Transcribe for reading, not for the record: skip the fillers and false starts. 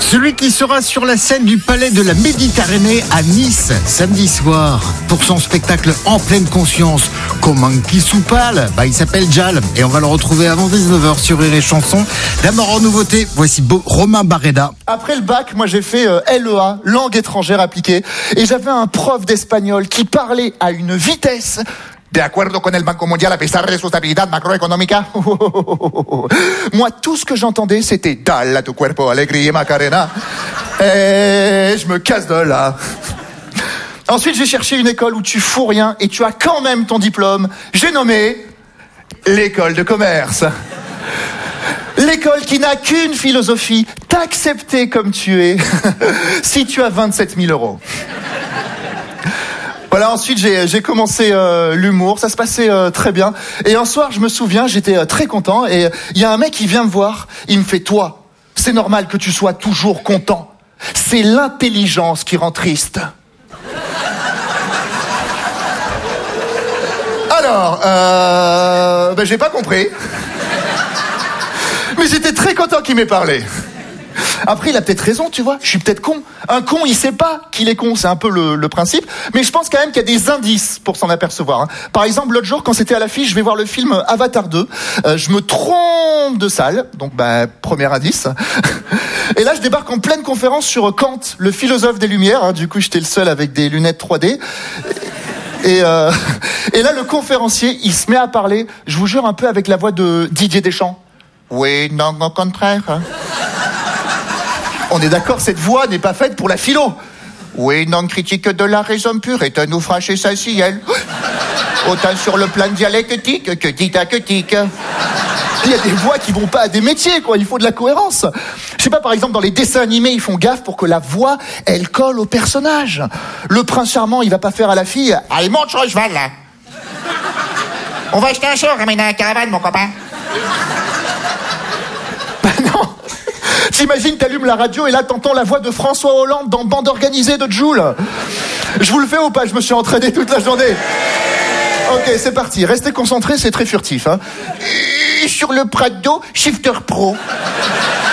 Celui qui sera sur la scène du Palais de la Méditerranée à Nice samedi soir pour son spectacle En pleine conscience. Comment qui soupale? Il s'appelle Jal et on va le retrouver avant 19h sur Rire et Chanson. D'abord en nouveauté, voici Romain Barreda. Après le bac, moi j'ai fait LEA, langue étrangère appliquée, et j'avais un prof d'espagnol qui parlait à une vitesse. De acuerdo con el Banco Mundial, a pesar de su estabilidad macroeconómica. Moi, tout ce que j'entendais, c'était Dale tu cuerpo, alegría, Macarena. Et je me casse de là. Ensuite, j'ai cherché une école où tu fous rien et tu as quand même ton diplôme. J'ai nommé l'école de commerce. L'école qui n'a qu'une philosophie, t'accepter comme tu es, si tu as 27 000 euros. Voilà, ensuite j'ai commencé l'humour, ça se passait très bien. Et un soir, je me souviens, j'étais très content et il y a un mec qui vient me voir, il me fait « Toi, c'est normal que tu sois toujours content. C'est l'intelligence qui rend triste. » Alors, j'ai pas compris. Mais j'étais très content qu'il m'ait parlé. Après, il a peut-être raison, tu vois. Je suis peut-être con. Un con, il sait pas qu'il est con. C'est un peu le principe. Mais je pense quand même qu'il y a des indices pour s'en apercevoir. Par exemple, l'autre jour, quand c'était à l'affiche, je vais voir le film Avatar 2. Je me trompe de salle. Donc, premier indice. Et là, je débarque en pleine conférence sur Kant, le philosophe des Lumières. Du coup, j'étais le seul avec des lunettes 3D. Et là, le conférencier, il se met à parler, je vous jure, un peu avec la voix de Didier Deschamps. Oui, non, au contraire. On est d'accord, cette voix n'est pas faite pour la philo. Oui, non, critique de la raison pure est un ouvrage essentiel. Autant sur le plan dialectique que didactique. Il y a des voix qui vont pas à des métiers, quoi. Il faut de la cohérence. Je sais pas, par exemple, dans les dessins animés, ils font gaffe pour que la voix, elle colle au personnage. Le prince charmant, il va pas faire à la fille « Allez, monte sur le cheval, là. On va acheter un char, ramène un caravane, mon copain. » Non. T'imagines, t'allumes la radio et là, t'entends la voix de François Hollande dans Bande organisée de Jul. Je vous le fais ou pas? Je me suis entraîné toute la journée. Ok, c'est parti. Restez concentrés, c'est très furtif. Sur le Prado, Shifter Pro.